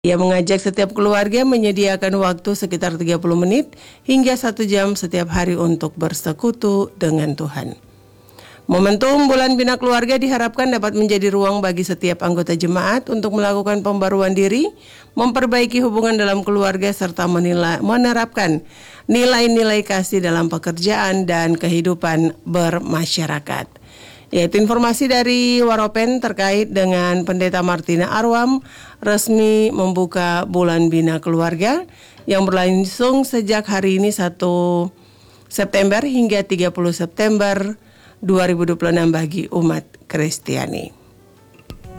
Ia mengajak setiap keluarga menyediakan waktu sekitar 30 menit hingga 1 jam setiap hari untuk bersekutu dengan Tuhan. Momentum Bulan Bina Keluarga diharapkan dapat menjadi ruang bagi setiap anggota jemaat untuk melakukan pembaruan diri, memperbaiki hubungan dalam keluarga, serta menerapkan nilai-nilai kasih dalam pekerjaan dan kehidupan bermasyarakat. Yaitu informasi dari Waropen terkait dengan Pendeta Martina Arwam resmi membuka Bulan Bina Keluarga yang berlangsung sejak hari ini 1 September hingga 30 September 2026 bagi umat Kristiani.